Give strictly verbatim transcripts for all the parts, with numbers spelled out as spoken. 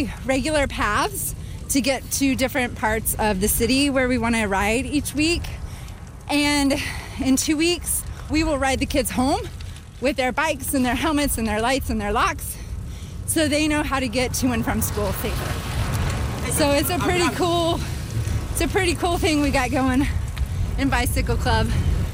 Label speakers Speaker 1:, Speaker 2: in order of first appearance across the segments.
Speaker 1: the regular paths to get to different parts of the city where we want to ride each week. And in two weeks, we will ride the kids home with their bikes and their helmets and their lights and their locks so they know how to get to and from school safer. So it's a pretty cool, it's a pretty cool thing we got going in Bicycle Club.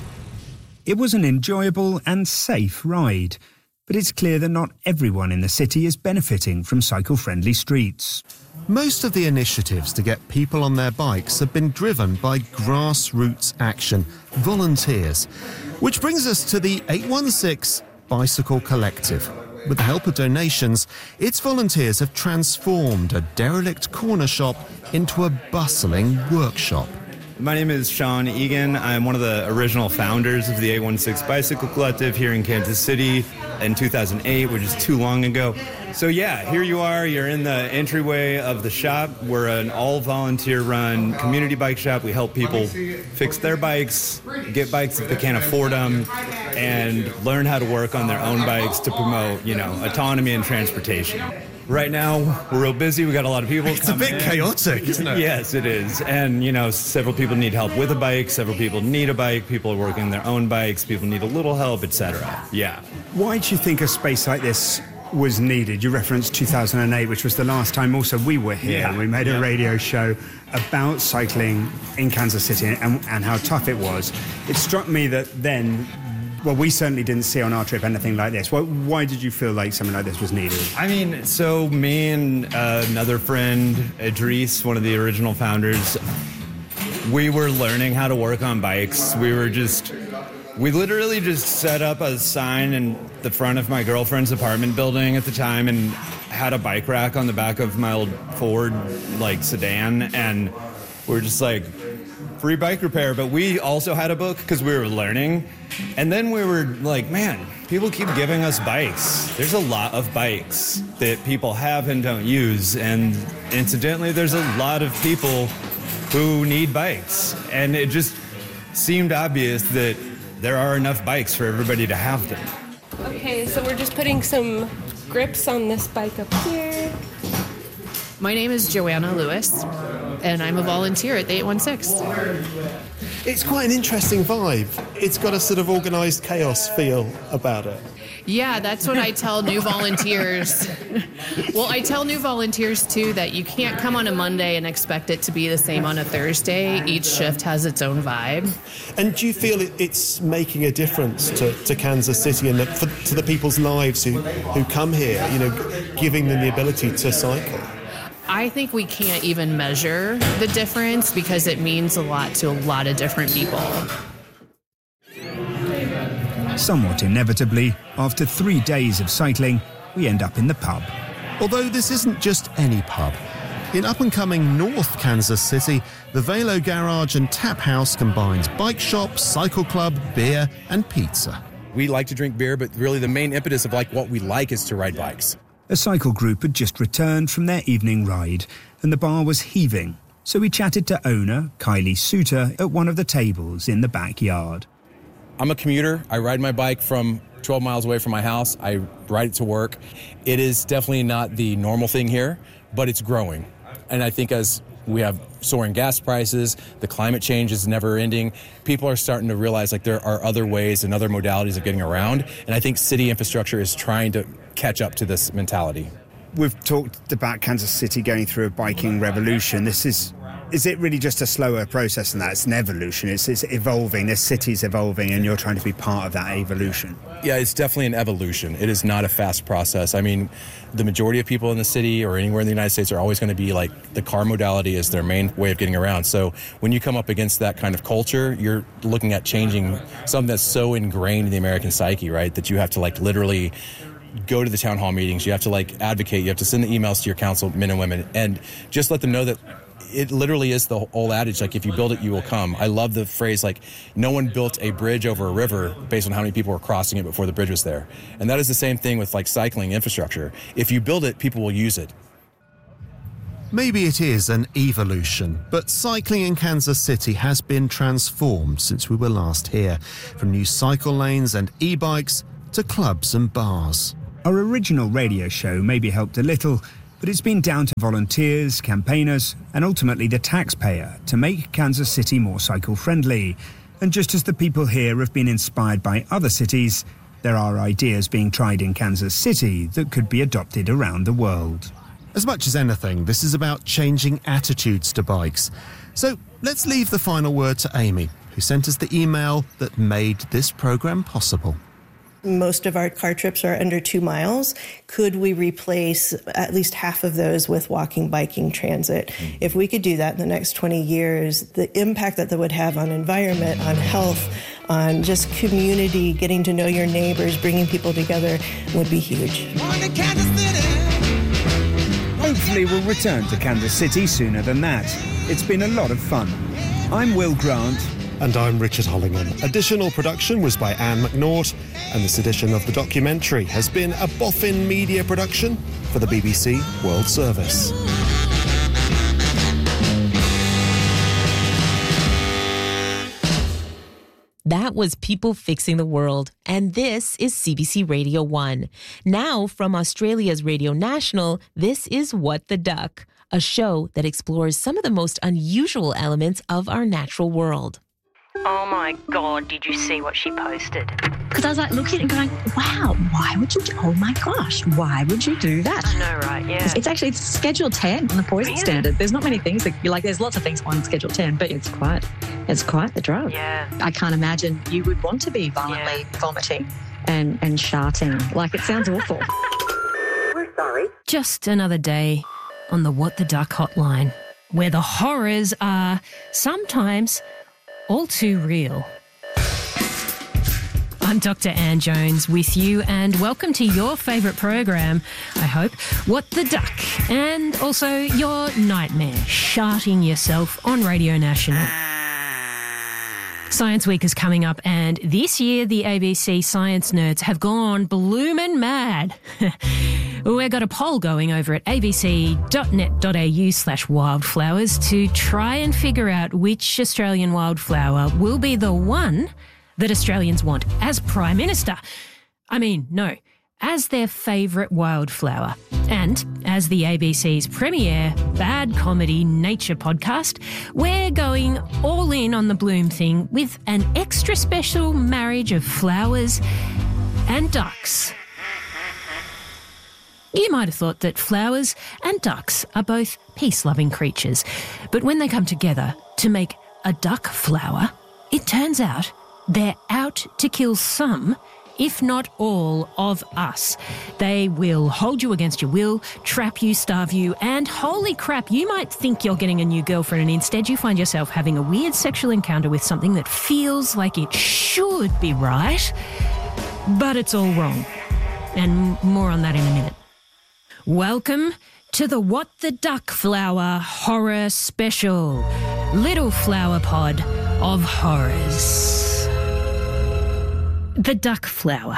Speaker 2: It was an enjoyable and safe ride, but it's clear that not everyone in the city is benefiting from cycle-friendly streets.
Speaker 3: Most of the initiatives to get people on their bikes have been driven by grassroots action, volunteers. Which brings us to the eight one six Bicycle Collective. With the help of donations, its volunteers have transformed a derelict corner shop into a bustling workshop.
Speaker 4: My name is Sean Egan. I'm one of the original founders of the eight one six Bicycle Collective here in Kansas City in two thousand eight, which is too long ago. So yeah, here you are. You're in the entryway of the shop. We're an all-volunteer-run community bike shop. We help people fix their bikes, get bikes if they can't afford them, and learn how to work on their own bikes to promote, you know, autonomy and transportation. Right now, we're real busy. We got a lot of people.
Speaker 3: It's a bit
Speaker 4: in.
Speaker 3: chaotic, isn't it?
Speaker 4: Yes, it is. And, you know, several people need help with a bike. Several people need a bike. People are working on their own bikes. People need a little help, et cetera. Yeah.
Speaker 2: Why do you think a space like this was needed? You referenced two thousand eight, which was the last time also we were here.
Speaker 4: Yeah.
Speaker 2: We made a
Speaker 4: yeah.
Speaker 2: radio show about cycling in Kansas City and, and how tough it was. It struck me that then, well, we certainly didn't see on our trip anything like this. Why, why did you feel like something like this was needed?
Speaker 4: I mean, so me and uh, another friend, Idris, one of the original founders, we were learning how to work on bikes. We were just, we literally just set up a sign in the front of my girlfriend's apartment building at the time and had a bike rack on the back of my old Ford, like, sedan. And we're just like, free bike repair. But we also had a book because we were learning. And then we were like, man, people keep giving us bikes. There's a lot of bikes that people have and don't use. And incidentally, there's a lot of people who need bikes. And it just seemed obvious that there are enough bikes for everybody to have them.
Speaker 5: Okay, so we're just putting some grips on this bike up here.
Speaker 6: My name is Joanna Lewis, and I'm a volunteer at the eight one six.
Speaker 7: It's quite an interesting vibe. It's got a sort of organised chaos feel about it.
Speaker 6: Yeah, that's what I tell new volunteers. Well, I tell new volunteers, too, that you can't come on a Monday and expect it to be the same on a Thursday. Each shift has its own vibe.
Speaker 7: And do you feel it, it's making a difference to, to Kansas City and the, for, to the people's lives who, who come here, you know, giving them the ability to cycle?
Speaker 6: I think we can't even measure the difference because it means a lot to a lot of different people.
Speaker 2: Somewhat inevitably, after three days of cycling, we end up in the pub.
Speaker 3: Although this isn't just any pub. In up-and-coming North Kansas City, the Velo Garage and Tap House combines bike shop, cycle club, beer and pizza.
Speaker 8: We like to drink beer, but really the main impetus of like what we like is to ride bikes.
Speaker 2: A cycle group had just returned from their evening ride, and the bar was heaving. So we chatted to owner Kylie Suter at one of the tables in the backyard.
Speaker 8: I'm a commuter. I ride my bike from twelve miles away from my house. I ride it to work. It is definitely not the normal thing here, but it's growing. And I think as we have soaring gas prices, the climate change is never ending, people are starting to realize like there are other ways and other modalities of getting around. And I think city infrastructure is trying to catch up to this mentality.
Speaker 2: We've talked about Kansas City going through a biking revolution. This is, is it really just a slower process than that? It's an evolution. It's, it's evolving. This city's evolving, and you're trying to be part of that evolution.
Speaker 8: Yeah, it's definitely an evolution. It is not a fast process. I mean, the majority of people in the city or anywhere in the United States are always going to be like the car modality is their main way of getting around. So when you come up against that kind of culture, you're looking at changing something that's so ingrained in the American psyche, right? That you have to like literally go to the town hall meetings. You have to like advocate. You have to send the emails to your councilmen and women and just let them know that it literally is the old adage, like, if you build it, you will come. I love the phrase, like, no one built a bridge over a river based on how many people were crossing it before the bridge was there. And that is the same thing with, like, cycling infrastructure. If you build it, people will use it.
Speaker 3: Maybe it is an evolution, but cycling in Kansas City has been transformed since we were last here, from new cycle lanes and e-bikes to clubs and bars.
Speaker 2: Our original radio show maybe helped a little, But it's been down to volunteers, campaigners, and ultimately the taxpayer to make Kansas City more cycle-friendly. And just as the people here have been inspired by other cities, there are ideas being tried in Kansas City that could be adopted around the world.
Speaker 3: As much as anything, this is about changing attitudes to bikes. So let's leave the final word to Amy, who sent us the email that made this programme possible.
Speaker 9: Most of our car trips are under two miles. Could we replace at least half of those with walking, biking, transit? If we could do that in the next twenty years, the impact that that would have on environment, on health, on just community, getting to know your neighbors, bringing people together would be huge.
Speaker 2: Hopefully we'll return to Kansas City sooner than that. It's been a lot of fun. I'm Will Grant.
Speaker 7: And I'm Richard Hollingham. Additional production was by Anne McNaught, and this edition of the documentary has been a Boffin Media production for the B B C World Service.
Speaker 10: That was People Fixing the World, and this is C B C Radio one. Now, from Australia's Radio National, this is What the Duck, a show that explores some of the most unusual elements of our natural world.
Speaker 11: Oh my God, did you see what she posted?
Speaker 12: Because I was like looking and going, wow, why would you do, oh my gosh, why would you do that?
Speaker 11: I know, right, yeah.
Speaker 12: It's, it's actually it's Schedule ten on the poison
Speaker 11: Really?
Speaker 12: standard. There's not many things that you like, there's lots of things on Schedule ten, but it's quite, it's quite the drug.
Speaker 11: Yeah.
Speaker 12: I can't imagine you would want to be violently
Speaker 11: Yeah.
Speaker 12: vomiting and, and sharting. Like, it sounds awful.
Speaker 11: We're sorry.
Speaker 13: Just another day on the What the Duck hotline, where the horrors are sometimes all too real. I'm Doctor Anne Jones with you, and welcome to your favourite program, I hope, What the Duck, and also your nightmare, sharting yourself on Radio National. Science Week is coming up, and this year the A B C science nerds have gone bloomin' mad. We've got a poll going over at abc.net.au slash wildflowers to try and figure out which Australian wildflower will be the one that Australians want as Prime Minister. I mean, no, as their favourite wildflower. And as the A B C's premier bad comedy nature podcast, we're going all in on the bloom thing with an extra special marriage of flowers and ducks. You might have thought that flowers and ducks are both peace-loving creatures, but when they come together to make a duck flower, it turns out they're out to kill some, if not all, of us. They will hold you against your will, trap you, starve you, and holy crap, you might think you're getting a new girlfriend and instead you find yourself having a weird sexual encounter with something that feels like it should be right, but it's all wrong. And more on that in a minute. Welcome to the What the Duck Flower Horror Special, Little Flower Pod of Horrors. The duck flower.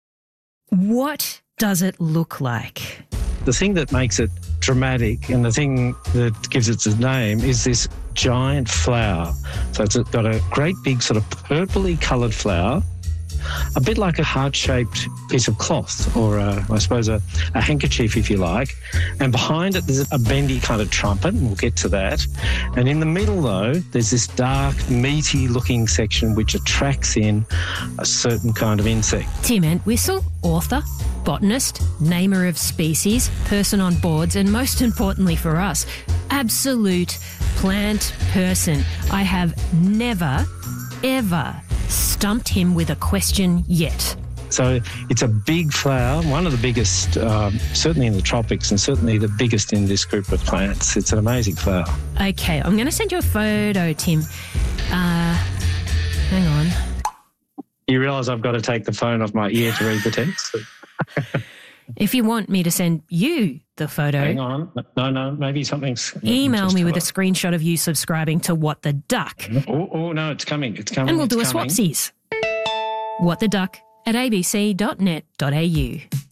Speaker 13: What does it look like?
Speaker 14: The thing that makes it dramatic and the thing that gives it its name is this giant flower. So it's got a great big sort of purpley coloured flower, a bit like a heart-shaped piece of cloth or, a, I suppose, a, a handkerchief, if you like. And behind it, there's a bendy kind of trumpet, and we'll get to that. And in the middle, though, there's this dark, meaty-looking section which attracts in a certain kind of insect.
Speaker 13: Tim Entwistle, author, botanist, namer of species, person on boards, and most importantly for us, absolute plant person. I have never, ever stumped him with a question yet.
Speaker 14: So it's a big flower, one of the biggest, um, certainly in the tropics and certainly the biggest in this group of plants. It's an amazing flower.
Speaker 13: Okay, I'm going to send you a photo, Tim. Uh, hang on.
Speaker 14: You realise I've got to take the phone off my ear to read the text?
Speaker 13: If you want me to send you the photo...
Speaker 14: Hang on. No, no, maybe something's...
Speaker 13: Email me with a screenshot of you subscribing to What the Duck.
Speaker 14: Oh, oh no, it's coming. It's coming.
Speaker 13: And we'll
Speaker 14: it's
Speaker 13: do a
Speaker 14: coming.
Speaker 13: swapsies. What the Duck at abc.net.au.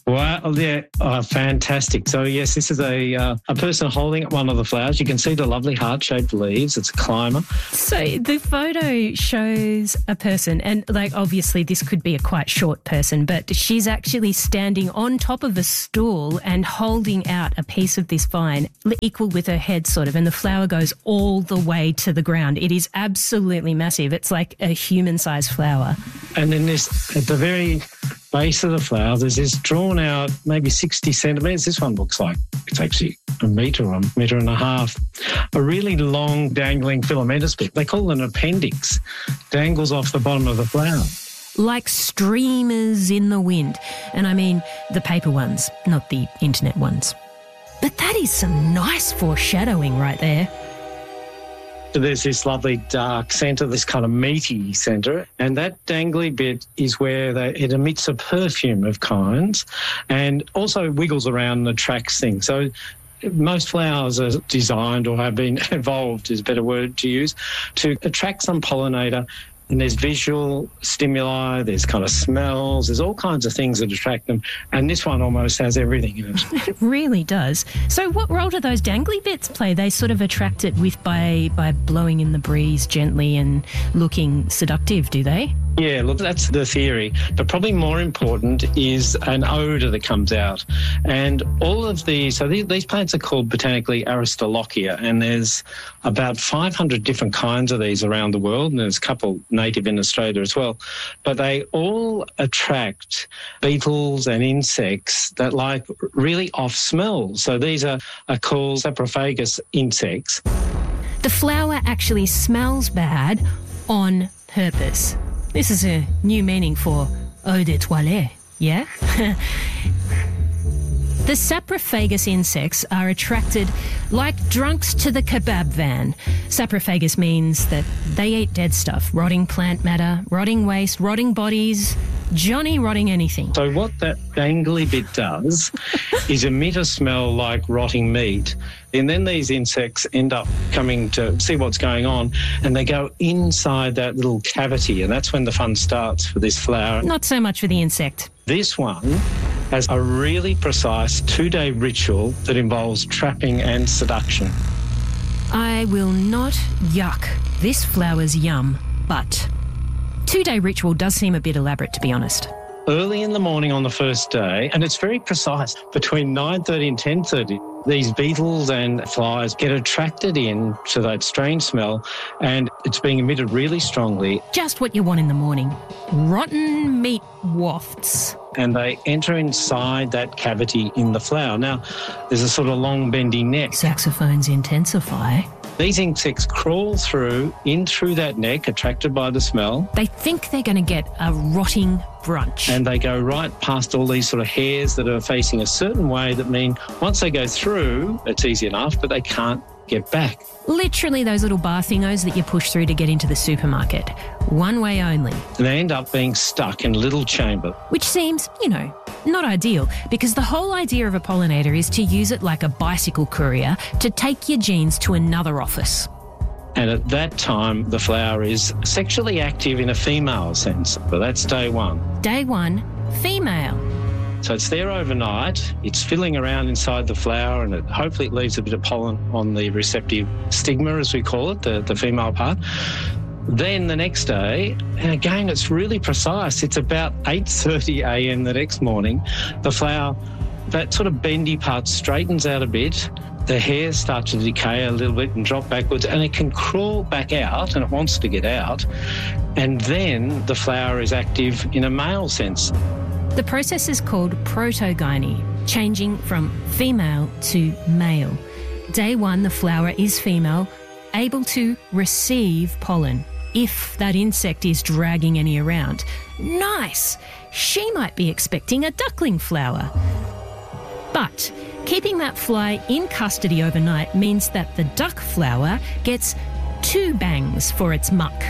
Speaker 14: Wow, yeah, oh, fantastic. So, yes, this is a uh, a person holding up one of the flowers. You can see the lovely heart-shaped leaves. It's a climber.
Speaker 13: So the photo shows a person, and like obviously this could be a quite short person, but she's actually standing on top of a stool and holding out a piece of this vine equal with her head sort of, and the flower goes all the way to the ground. It is absolutely massive. It's like a human-sized flower.
Speaker 14: And then this, at the very base of the flower, there's this drawn out maybe sixty centimetres. This one looks like it's actually a metre or a metre and a half. A really long dangling filamentous bit. They call it an appendix. Dangles off the bottom of the flower.
Speaker 13: Like streamers in the wind. And I mean the paper ones, not the internet ones. But that is some nice foreshadowing right there.
Speaker 14: There's this lovely dark centre, this kind of meaty centre, and that dangly bit is where they, it emits a perfume of kinds and also wiggles around and attracts things. So most flowers are designed or have been evolved, is a better word to use, to attract some pollinator. And there's visual stimuli, there's kind of smells, there's all kinds of things that attract them. And this one almost has everything in it.
Speaker 13: It really does. So what role do those dangly bits play? They sort of attract it with by, by blowing in the breeze gently and looking seductive, do they?
Speaker 14: Yeah, look, that's the theory. But probably more important is an odour that comes out. And all of these, so these, these plants are called botanically Aristolochia, and there's about five hundred different kinds of these around the world, and there's a couple native in Australia as well. But they all attract beetles and insects that like really off smells. So these are, are called saprophagus insects.
Speaker 13: The flower actually smells bad on purpose. This is a new meaning for eau de toilette, yeah? The saprophagus insects are attracted like drunks to the kebab van. Saprophagus means that they eat dead stuff, rotting plant matter, rotting waste, rotting bodies, Johnny rotting anything.
Speaker 14: So what that dangly bit does is emit a smell like rotting meat. And then these insects end up coming to see what's going on, and they go inside that little cavity, and that's when the fun starts for this flower.
Speaker 13: Not so much for the insect.
Speaker 14: This one has a really precise two-day ritual that involves trapping and seduction.
Speaker 13: I will not yuck this flower's yum, but two-day ritual does seem a bit elaborate, to be honest.
Speaker 14: Early in the morning on the first day, and it's very precise, between nine thirty and ten thirty, these beetles and flies get attracted in to that strange smell, and it's being emitted really strongly.
Speaker 13: Just what you want in the morning. Rotten meat wafts.
Speaker 14: And they enter inside that cavity in the flower. Now, there's a sort of long bendy neck.
Speaker 13: Saxophones intensify.
Speaker 14: These insects crawl through, in through that neck, attracted by the smell.
Speaker 13: They think they're going to get a rotting brunch.
Speaker 14: And they go right past all these sort of hairs that are facing a certain way that mean once they go through, it's easy enough, but they can't get back.
Speaker 13: Literally those little bar thingos that you push through to get into the supermarket. One way only.
Speaker 14: And they end up being stuck in a little chamber.
Speaker 13: Which seems, you know, not ideal, because the whole idea of a pollinator is to use it like a bicycle courier to take your genes to another office.
Speaker 14: And at that time, the flower is sexually active in a female sense. But that's day one.
Speaker 13: Day one, female.
Speaker 14: So it's there overnight, it's filling around inside the flower, and it, hopefully it leaves a bit of pollen on the receptive stigma, as we call it, the, the female part. Then the next day, and again, it's really precise, it's about eight thirty a m the next morning, the flower, that sort of bendy part straightens out a bit, the hairs start to decay a little bit and drop backwards, and it can crawl back out, and it wants to get out, and then the flower is active in a male sense.
Speaker 13: The process is called protogyny, changing from female to male. Day one, the flower is female, able to receive pollen if that insect is dragging any around. Nice! She might be expecting a duckling flower. But keeping that fly in custody overnight means that the duck flower gets two bangs for its muck.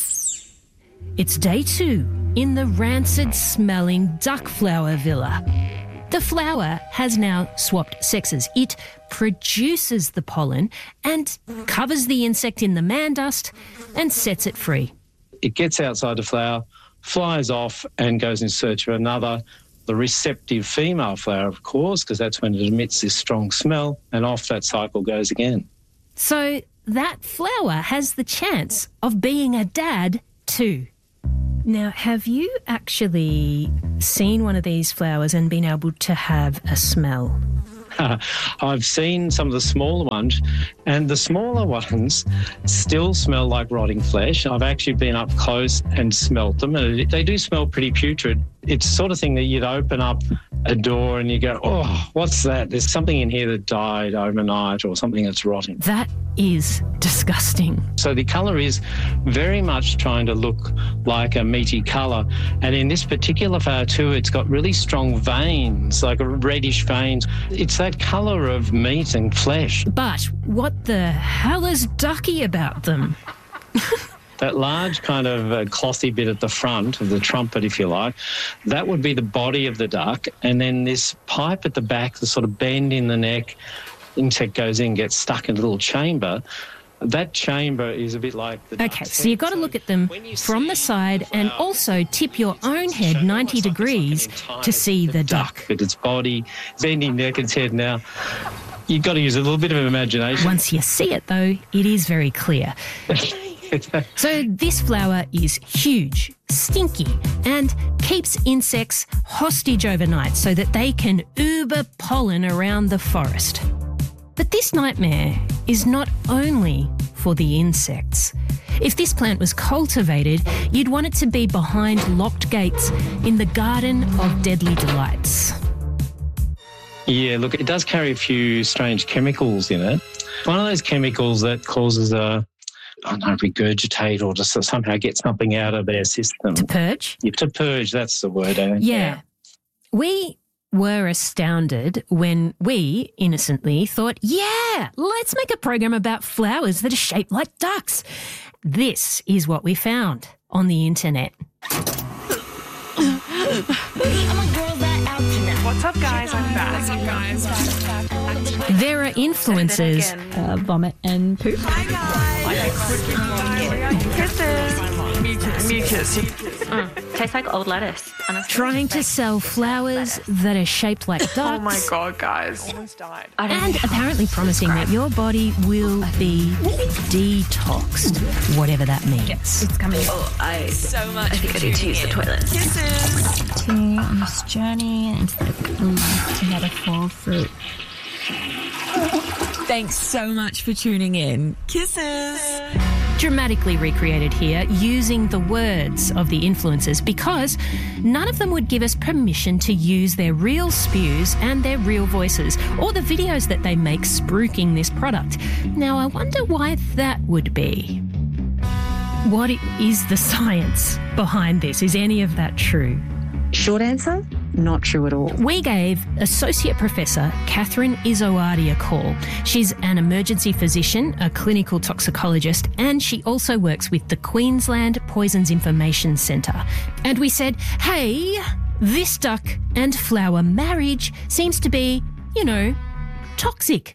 Speaker 13: It's day two in the rancid-smelling duck flower villa. The flower has now swapped sexes. It produces the pollen and covers the insect in the man dust and sets it free.
Speaker 14: It gets outside the flower, flies off and goes in search of another the receptive female flower, of course, because that's when it emits this strong smell, and off that cycle goes again.
Speaker 13: So that flower has the chance of being a dad too. Now, have you actually seen one of these flowers and been able to have a smell?
Speaker 14: I've seen some of the smaller ones, and the smaller ones still smell like rotting flesh. I've actually been up close and smelt them, and they do smell pretty putrid. It's the sort of thing that you'd open up a door and you go, oh, what's that? There's something in here that died overnight or something that's rotting.
Speaker 13: That is disgusting.
Speaker 14: So the colour is very much trying to look like a meaty colour. And in this particular flower too, it's got really strong veins, like reddish veins. It's that colour of meat and flesh.
Speaker 13: But what the hell is ducky about them?
Speaker 14: That large kind of uh, clothy bit at the front of the trumpet, if you like, that would be the body of the duck. And then this pipe at the back, the sort of bend in the neck, insect goes in, gets stuck in a little chamber. That chamber is a bit like the
Speaker 13: Okay, so you've got to look at them from the side and also tip your own head ninety degrees to see the duck.
Speaker 14: With its body, bending neck, its head now. You've got to use a little bit of imagination.
Speaker 13: Once you see it, though, it is very clear. So this flower is huge, stinky, and keeps insects hostage overnight so that they can uber pollen around the forest. But this nightmare is not only for the insects. If this plant was cultivated, you'd want it to be behind locked gates in the Garden of Deadly Delights.
Speaker 14: Yeah, look, it does carry a few strange chemicals in it. One of those chemicals that causes a I don't know, regurgitate or just somehow get something out of their system.
Speaker 13: To purge?
Speaker 14: Yeah, to purge, that's the word, I think.
Speaker 13: Yeah.
Speaker 14: yeah.
Speaker 13: We were astounded when we innocently thought, yeah, let's make a program about flowers that are shaped like ducks. This is what we found on the internet.
Speaker 11: What's up, guys? I'm back. What's up, guys?
Speaker 13: There are influencers.
Speaker 15: Uh, vomit and poop.
Speaker 11: Hi, guys. Kisses. Me too. Me too.
Speaker 15: Mm, tastes like old lettuce. Honestly.
Speaker 13: Trying to sell flowers that are shaped like ducks.
Speaker 11: Oh my god, guys. Almost died.
Speaker 13: And apparently promising that your body will be detoxed, whatever that means.
Speaker 15: Yes, it's coming.
Speaker 11: Oh, I so much.
Speaker 15: I think I need to use the toilet.
Speaker 11: Kisses.
Speaker 15: Continuing on this journey, and it's like mm, metaphor for.
Speaker 16: Thanks so much for tuning in. Kisses.
Speaker 13: Dramatically recreated here using the words of the influencers because none of them would give us permission to use their real spews and their real voices or the videos that they make spruiking this product. Now, I wonder why that would be. What is the science behind this? Is any of that true?
Speaker 12: Short answer, not true at all.
Speaker 13: We gave Associate Professor Catherine Izoardi a call. She's an emergency physician, a clinical toxicologist, and she also works with the Queensland Poisons Information Centre. And we said, hey, this duck and flower marriage seems to be, you know, toxic.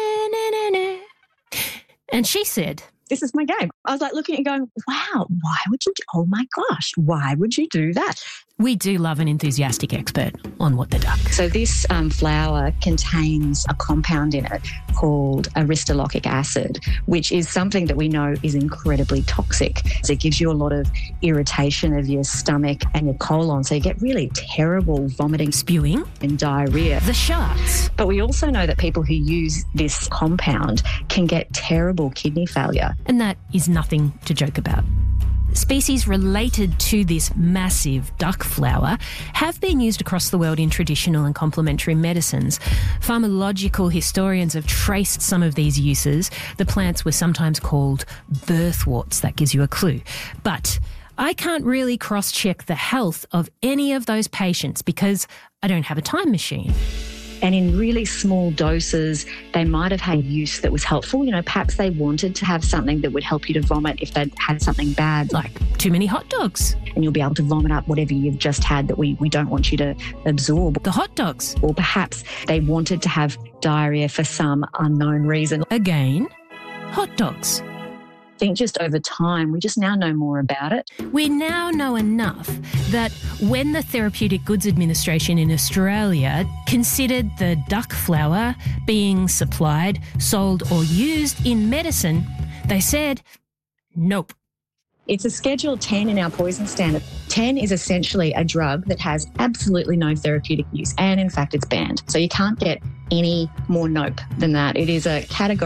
Speaker 13: And she said,
Speaker 12: this is my game. I was like looking at it going, wow, why would you do, oh my gosh, why would you do that?
Speaker 13: We do love an enthusiastic expert on What the Duck.
Speaker 17: So this um, flower contains a compound in it called aristolochic acid, which is something that we know is incredibly toxic. So it gives you a lot of irritation of your stomach and your colon. So you get really terrible vomiting,
Speaker 13: spewing
Speaker 17: and diarrhea.
Speaker 13: The sharks.
Speaker 17: But we also know that people who use this compound can get terrible kidney failure.
Speaker 13: And that is nothing to joke about. Species related to this massive duck flower have been used across the world in traditional and complementary medicines. Pharmacological historians have traced some of these uses. The plants were sometimes called birthworts. That gives you a clue. But I can't really cross-check the health of any of those patients because I don't have a time machine.
Speaker 17: And in really small doses, they might have had use that was helpful. You know, perhaps they wanted to have something that would help you to vomit if they'd had something bad.
Speaker 13: Like too many hot dogs.
Speaker 17: And you'll be able to vomit up whatever you've just had that we, we don't want you to absorb.
Speaker 13: The hot dogs.
Speaker 17: Or perhaps they wanted to have diarrhea for some unknown reason.
Speaker 13: Again, hot dogs.
Speaker 17: think just over time, we just now know more about it.
Speaker 13: We now know enough that when the Therapeutic Goods Administration in Australia considered the duck flower being supplied, sold or used in medicine, they said, nope.
Speaker 17: It's a Schedule ten in our poison standard. ten is essentially a drug that has absolutely no therapeutic use, and in fact, it's banned. So you can't get any more nope than that. It is a category